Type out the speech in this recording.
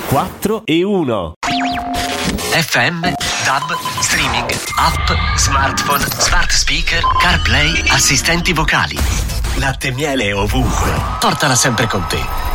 4 e 1. FM, DAB, streaming, app, smartphone, smart speaker, CarPlay, assistenti vocali. Latte e miele ovunque. Portala sempre con te.